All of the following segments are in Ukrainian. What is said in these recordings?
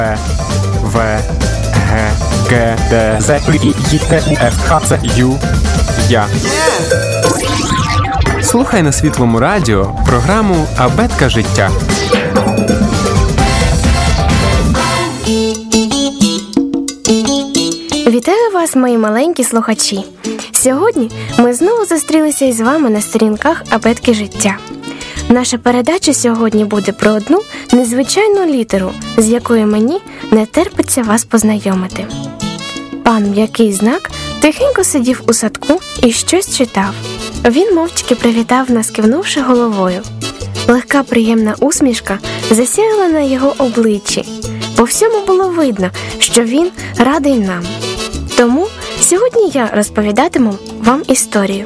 В, Г, Г, Д, З, І, Т, У, Ф, Х, Ц, Ю, Я. Слухай на Світлому радіо програму «Абетка життя». Вітаю вас, мої маленькі слухачі! Сьогодні ми знову зустрілися із вами на сторінках «Абетки життя». Наша передача сьогодні буде про одну незвичайну літеру, з якою мені не терпиться вас познайомити. Пан М'який Знак тихенько сидів у садку і щось читав. Він мовчки привітав нас, кивнувши головою. Легка приємна усмішка засяяла на його обличчі. По всьому було видно, що він радий нам. Тому сьогодні я розповідатиму вам історію.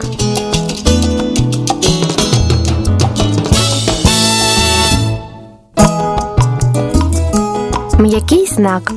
М'який знак.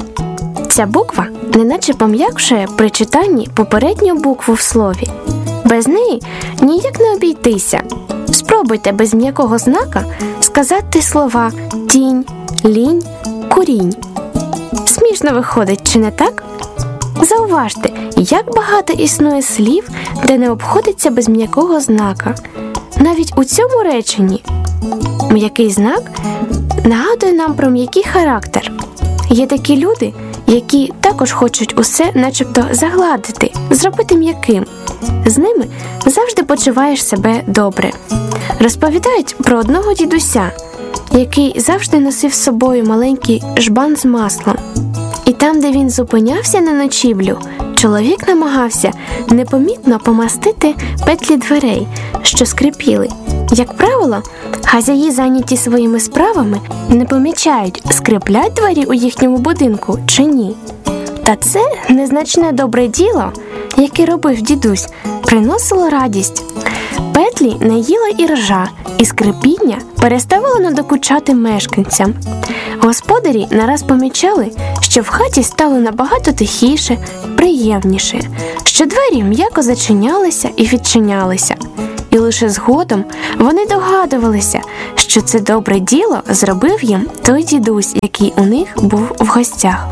Ця буква неначе пом'якшує при читанні попередню букву в слові. Без неї ніяк не обійтися. Спробуйте без м'якого знака сказати слова «тінь», «лінь», «курінь». Смішно виходить, чи не так? Зауважте, як багато існує слів, де не обходиться без м'якого знака. Навіть у цьому реченні. М'який знак нагадує нам про м'який характер. Є такі люди, які також хочуть усе начебто загладити, зробити м'яким. З ними завжди почуваєш себе добре. Розповідають про одного дідуся, який завжди носив з собою маленький жбан з маслом. І там, де він зупинявся на ночівлю, чоловік намагався непомітно помастити петлі дверей, що скрипіли. Як правило, хазяї, зайняті своїми справами, не помічають, скриплять двері у їхньому будинку чи ні. Та це незначне добре діло, яке робив дідусь, приносило радість. Петлі не їла і ржа, і скрипіння переставало надокучати мешканцям. Господарі нараз помічали, що в хаті стало набагато тихіше, приємніше, що двері м'яко зачинялися і відчинялися. І лише згодом вони догадувалися, що це добре діло зробив їм той дідусь, який у них був в гостях.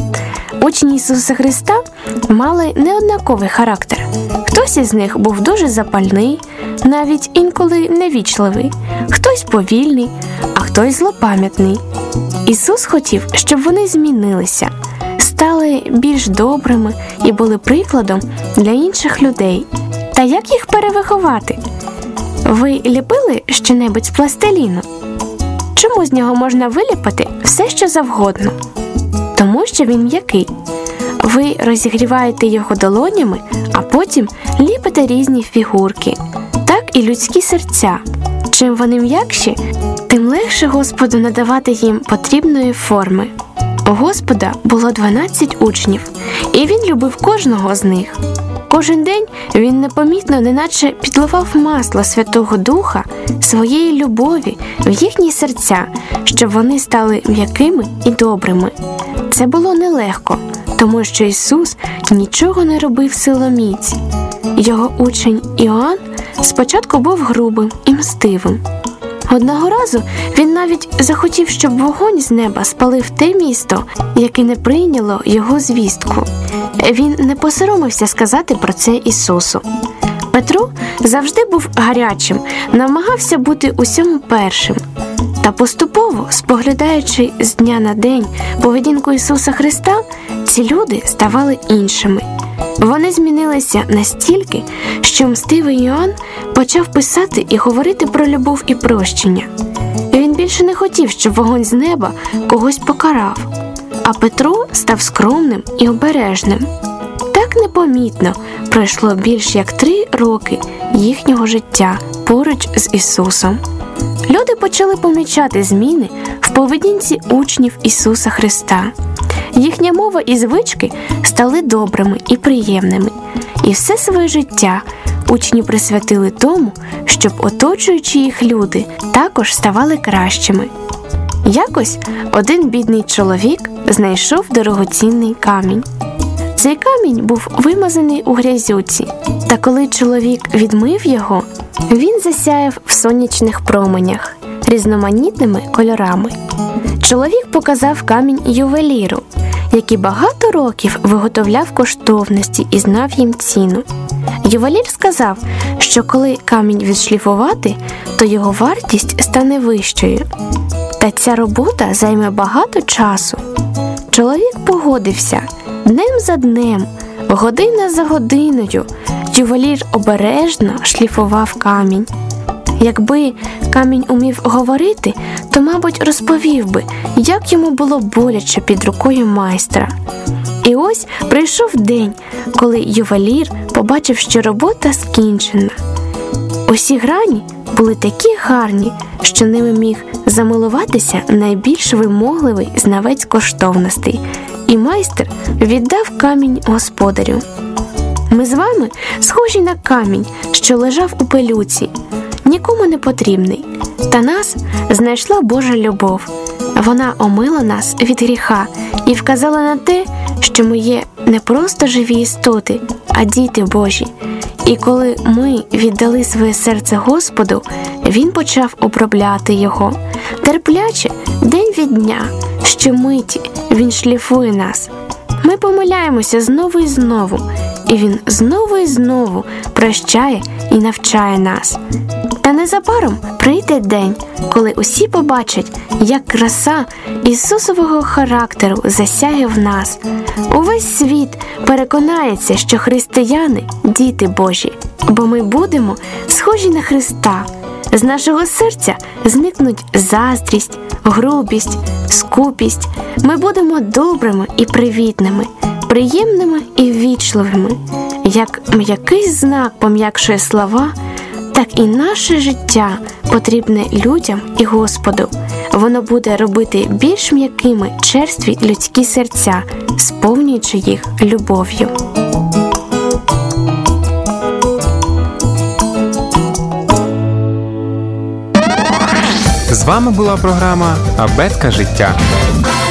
Учні Ісуса Христа мали неоднаковий характер. Хтось із них був дуже запальний, навіть інколи невічливий, хтось повільний, а хтось злопам'ятний. Ісус хотів, щоб вони змінилися, стали більш добрими і були прикладом для інших людей. Та як їх перевиховати? Ви ліпили щонебудь з пластиліну? Чому з нього можна виліпити все, що завгодно? Тому що він м'який. Ви розігріваєте його долонями, а потім ліпите різні фігурки. Так і людські серця. Чим вони м'якші, тим легше Господу надавати їм потрібної форми. У Господа було 12 учнів, і він любив кожного з них. Кожен день він непомітно неначе підливав масло Святого Духа своєї любові в їхні серця, щоб вони стали м'якими і добрими. Це було нелегко, тому що Ісус нічого не робив силоміць. Його учень Іоанн спочатку був грубим і мстивим. Одного разу він навіть захотів, щоб вогонь з неба спалив те місто, яке не прийняло його звістку. Він не посоромився сказати про це Ісусу. Петро завжди був гарячим, намагався бути усьому першим. Та поступово, споглядаючи з дня на день поведінку Ісуса Христа, ці люди ставали іншими. Вони змінилися настільки, що мстивий Іоанн почав писати і говорити про любов і прощення. Він більше не хотів, щоб вогонь з неба когось покарав. А Петро став скромним і обережним. Так непомітно пройшло більш як 3 роки їхнього життя поруч з Ісусом. Люди почали помічати зміни в поведінці учнів Ісуса Христа. Їхня мова і звички стали добрими і приємними. І все своє життя учні присвятили тому, щоб оточуючі їх люди також ставали кращими. Якось один бідний чоловік знайшов дорогоцінний камінь. Цей камінь був вимазаний у грязюці, та коли чоловік відмив його, він засяяв в сонячних променях різноманітними кольорами. Чоловік показав камінь ювеліру, який багато років виготовляв коштовності і знав їм ціну. Ювелір сказав, що коли камінь відшліфувати, то його вартість стане вищою. Та ця робота займе багато часу. Чоловік погодився. Днем за днем, година за годиною, ювелір обережно шліфував камінь. Якби камінь умів говорити, то, мабуть, розповів би, як йому було боляче під рукою майстра. І ось прийшов день, коли ювелір побачив, що робота скінчена. Усі грані були такі гарні, що ними міг замилуватися найбільш вимогливий знавець коштовностей, і майстер віддав камінь господарю. Ми з вами схожі на камінь, що лежав у пилюці, нікому не потрібний. Та нас знайшла Божа любов. Вона омила нас від гріха і вказала на те, що ми є не просто живі істоти, а діти Божі. І коли ми віддали своє серце Господу, Він почав обробляти його. Терпляче, день від дня, щомиті Він шліфує нас. Ми помиляємося знову і знову, і Він знову і знову прощає і навчає нас. Та незабаром прийде день, коли усі побачать, як краса Ісусового характеру засяє в нас. Увесь світ переконається, що християни – діти Божі, бо ми будемо схожі на Христа. З нашого серця зникнуть заздрість, грубість, скупість. Ми будемо добрими і привітними, приємними і ввічливими. Як м'який знак пом'якшує слова, так і наше життя потрібне людям і Господу. Воно буде робити більш м'якими черстві людські серця, сповнюючи їх любов'ю. З вами була програма «Абетка життя».